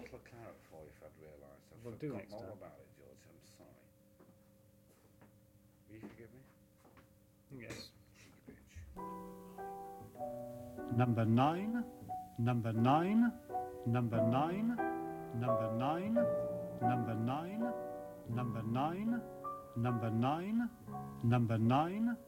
bottle of claret for you if I'd realised. I've Well, do forgotten next all time. about it, George. I'm sorry. Will you forgive me? Yes. Cheeky bitch. Number 9, number 9, number 9, number 9, number 9, number 9, number 9, number 9,